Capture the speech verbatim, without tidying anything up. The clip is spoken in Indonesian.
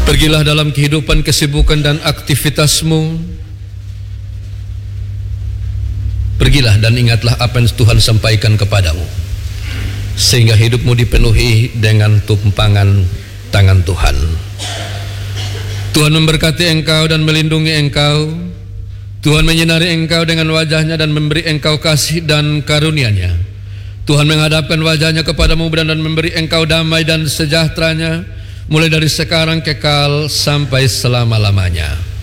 Pergilah dalam kehidupan, kesibukan dan aktivitasmu. Pergilah dan ingatlah apa yang Tuhan sampaikan kepadamu, sehingga hidupmu dipenuhi dengan tumpangan tangan Tuhan. Tuhan memberkati engkau dan melindungi engkau. Tuhan menyinari engkau dengan wajahnya dan memberi engkau kasih dan karunia-Nya. Tuhan menghadapkan wajahnya kepadamu dan memberi engkau damai dan sejahtera-Nya, mulai dari sekarang kekal sampai selama-lamanya.